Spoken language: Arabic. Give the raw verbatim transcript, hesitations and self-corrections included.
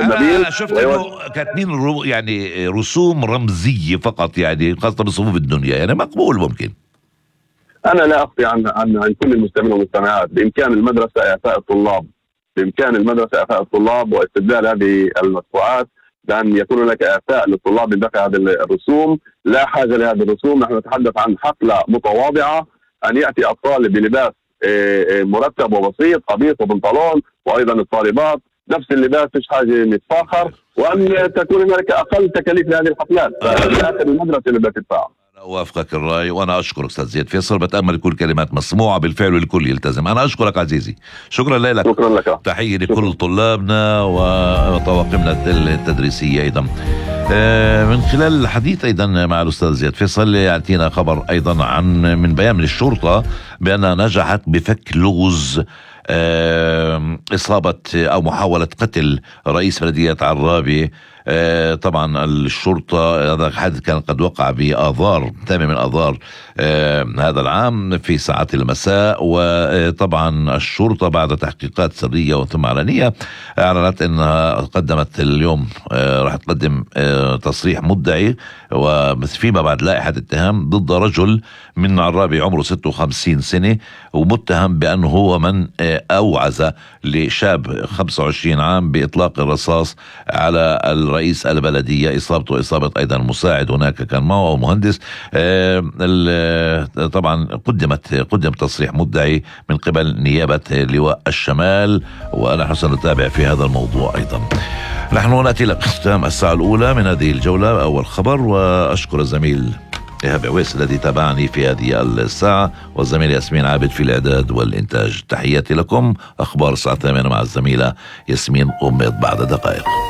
النبيل. أنا شفت إنه كاتبين رو يعني رسوم رمزية فقط، يعني خاصة بصفوف الدنيا، يعني مقبول ممكن. أنا لا أخفي عن عن عن كل المستمعين والمستمعات، بإمكان المدرسة إعفاء الطلاب، بإمكان المدرسة إعفاء الطلاب واستبدال هذه المدفوعات بأن يكون لك إعفاء للطلاب من دفع هذه الرسوم. لا حاجة لهذه الرسوم، نحن نتحدث عن حفلة متواضعة، أن يأتي الطالب بلباس مرتب وبسيط، قميص وبنطلون، وأيضا الطالبات نفس اللباس، مش حاجة نتفاخر، وأن تكون هناك أقل تكاليف لهذه الحفلات، فلا المدرسة اللي بتدفع. أنا أوافقك الرأي، وأنا أشكرك أستاذ زياد فيصل، بتأمل كل كلمات مسموعة بالفعل والكل يلتزم. أنا أشكرك عزيزي، شكرا لك. شكرا لك. تحية لكل طلابنا وطواقمنا التدريسية أيضا. من خلال الحديث أيضا مع الأستاذ زياد فيصل يأتينا خبر أيضا عن من بيان من الشرطة بأنها نجحت بفك لغز إصابة أو محاولة قتل رئيس بلدية عرابي. آه طبعا الشرطة، هذا الحادث كان قد وقع بآذار ثامن من آذار آه هذا العام في ساعات المساء. وطبعا الشرطة بعد تحقيقات سرية وثم علنية أعلنت أنها قدمت اليوم آه راح تقدم آه تصريح مدعي وفيما بعد لائحة اتهام ضد رجل من عرابي عمره ستة وخمسين سنة، ومتهم بأنه هو من آه أوعز لشاب خمسة وعشرين عام بإطلاق الرصاص على رئيس البلدية، إصابته إصابة أيضا مساعد هناك كان معه مهندس. آه طبعا قدمت قدم تصريح مدعي من قبل نيابة لواء الشمال، ونحن سنتابع في هذا الموضوع أيضا. نحن نأتي لختام الساعة الأولى من هذه الجولة أول خبر، وأشكر الزميل إيهاب عويس الذي تابعني في هذه الساعة، والزميل ياسمين عابد في الإعداد والإنتاج. تحياتي لكم. أخبار الساعة الثامنة مع الزميلة ياسمين أميض بعد دقائق.